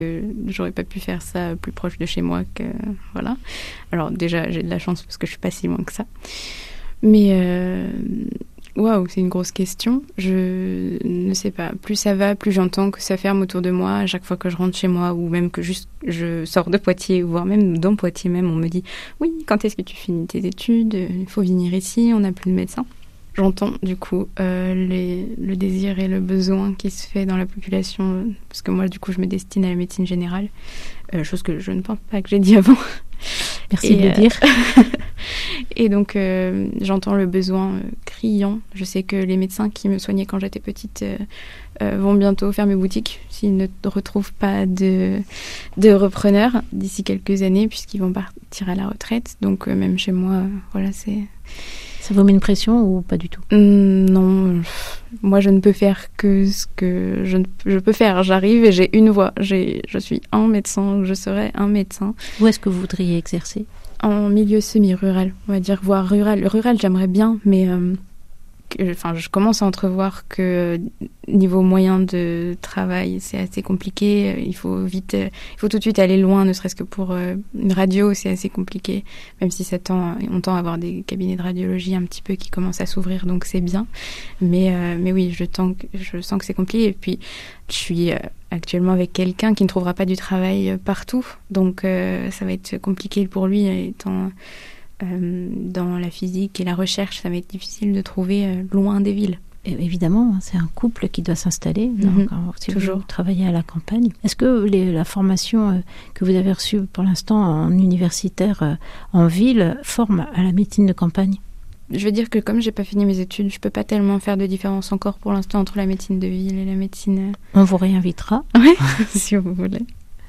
J'aurais pas pu faire ça plus proche de chez moi que voilà. Alors déjà j'ai de la chance parce que je suis pas si loin que ça. Mais waouh, c'est une grosse question. Je ne sais pas. Plus ça va, plus j'entends que ça ferme autour de moi. À chaque fois que je rentre chez moi ou même que juste je sors de Poitiers, voire même dans Poitiers même, on me dit oui, quand est-ce que tu finis tes études? Il faut venir ici, on n'a plus de médecins. J'entends du coup le désir et le besoin qui se fait dans la population, parce que moi du coup je me destine à la médecine générale, chose que je ne pense pas que j'ai dit avant. Merci de le dire. Et donc j'entends le besoin criant. Je sais que les médecins qui me soignaient quand j'étais petite vont bientôt fermer boutique s'ils ne retrouvent pas de repreneurs d'ici quelques années, puisqu'ils vont partir à la retraite. Donc même chez moi, voilà, c'est... Ça vous met une pression ou pas du tout? Non, moi je ne peux faire que ce que je peux faire. J'arrive et j'ai une voie. Je suis un médecin, je serai un médecin. Où est-ce que vous voudriez exercer? En milieu semi-rural, on va dire, voire rural. Rural, j'aimerais bien, mais je commence à entrevoir que niveau moyen de travail, c'est assez compliqué. Il faut tout de suite aller loin, ne serait-ce que pour une radio, c'est assez compliqué. Même si on tend à avoir des cabinets de radiologie un petit peu qui commencent à s'ouvrir, donc c'est bien. Mais oui, je sens que c'est compliqué. Et puis, je suis actuellement avec quelqu'un qui ne trouvera pas du travail partout, donc ça va être compliqué pour lui, étant dans la physique et la recherche, ça va être difficile de trouver loin des villes. Et évidemment, c'est un couple qui doit s'installer, donc si toujours. Vous travaillez à la campagne. Est-ce que la formation que vous avez reçue pour l'instant en universitaire en ville forme à la médecine de campagne? Je veux dire que comme j'ai pas fini mes études, je peux pas tellement faire de différence encore pour l'instant entre la médecine de ville et la médecine... On vous réinvitera. Oui, si vous voulez.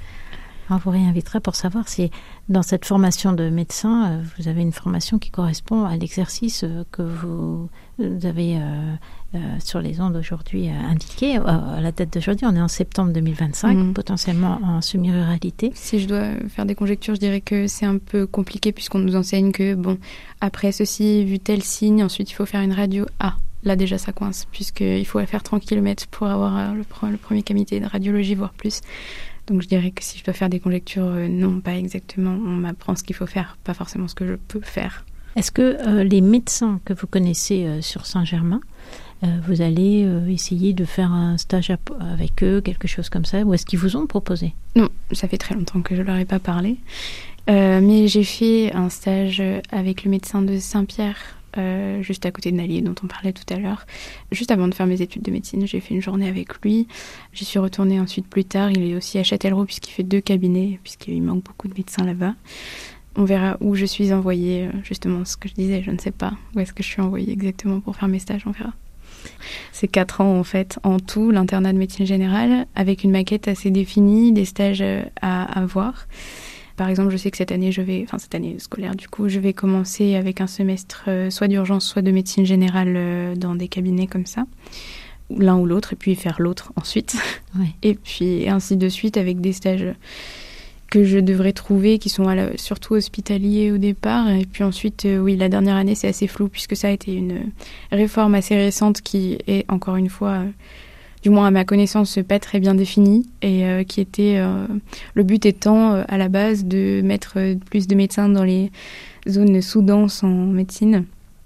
On vous réinvitera pour savoir si dans cette formation de médecin, vous avez une formation qui correspond à l'exercice que vous avez sur les ondes aujourd'hui indiqué. À la date d'aujourd'hui, on est en septembre 2025, potentiellement en semi-ruralité. Si je dois faire des conjectures, je dirais que c'est un peu compliqué puisqu'on nous enseigne que, bon, après ceci, vu tel signe, ensuite il faut faire une radio. Ah, là déjà ça coince, puisqu'il faut faire 30 km pour avoir le premier cabinet de radiologie, voire plus. Donc je dirais que si je dois faire des conjectures, non, pas exactement. On m'apprend ce qu'il faut faire, pas forcément ce que je peux faire. Est-ce que les médecins que vous connaissez sur Saint-Germain, vous allez essayer de faire un stage avec eux, quelque chose comme ça, ou est-ce qu'ils vous ont proposé? Non, ça fait très longtemps que je ne leur ai pas parlé. Mais j'ai fait un stage avec le médecin de Saint-Pierre, juste à côté de Nallier, dont on parlait tout à l'heure. Juste avant de faire mes études de médecine, j'ai fait une journée avec lui. J'y suis retournée ensuite plus tard. Il est aussi à Châtellerault puisqu'il fait 2 cabinets, puisqu'il manque beaucoup de médecins là-bas. On verra où je suis envoyée, justement ce que je disais, je ne sais pas où est-ce que je suis envoyée exactement pour faire mes stages, on verra. C'est 4 ans en fait, en tout, l'internat de médecine générale, avec une maquette assez définie, des stages à avoir. Par exemple, je sais que cette année scolaire, du coup, je vais commencer avec un semestre soit d'urgence, soit de médecine générale dans des cabinets comme ça, l'un ou l'autre, et puis faire l'autre ensuite. Ouais. Et puis ainsi de suite avec des stages que je devrais trouver, qui sont surtout hospitaliers au départ. Et puis ensuite, oui, la dernière année, c'est assez flou, puisque ça a été une réforme assez récente qui est, encore une fois... du moins à ma connaissance, pas très bien définie, et qui était le but étant à la base de mettre plus de médecins dans les zones sous-denses en médecin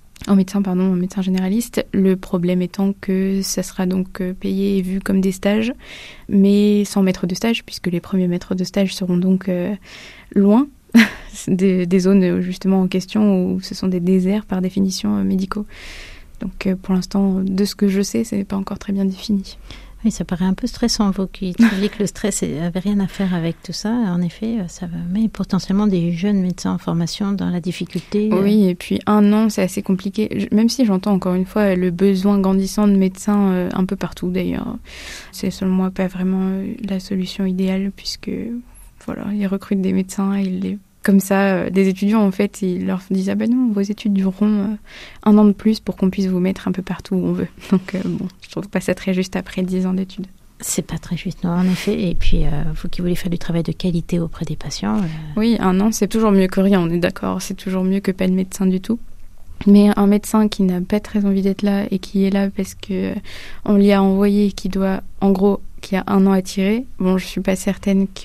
généraliste. Le problème étant que ça sera donc payé et vu comme des stages, mais sans maître de stage, puisque les premiers maîtres de stage seront donc loin des zones justement en question où ce sont des déserts par définition médicaux. Donc pour l'instant, de ce que je sais, c'est pas encore très bien défini. Oui, ça paraît un peu stressant, vous qui trouviez que le stress n'avait rien à faire avec tout ça. En effet, ça met potentiellement des jeunes médecins en formation dans la difficulté. Oui, et puis 1 an, c'est assez compliqué. Même si j'entends encore une fois le besoin grandissant de médecins un peu partout d'ailleurs. C'est selon moi pas vraiment la solution idéale, puisque voilà, ils recrutent des médecins, comme ça, des étudiants, en fait, ils leur disent « Ah ben non, vos études dureront 1 an de plus pour qu'on puisse vous mettre un peu partout où on veut. » Donc, je trouve pas ça très juste après 10 ans d'études. C'est pas très juste, non, en effet. Et puis, vous qui voulez faire du travail de qualité auprès des patients... Oui, 1 an, c'est toujours mieux que rien, on est d'accord. C'est toujours mieux que pas de médecin du tout. Mais un médecin qui n'a pas très envie d'être là et qui est là parce que on lui a envoyé, qui a 1 an à tirer, bon, je suis pas certaine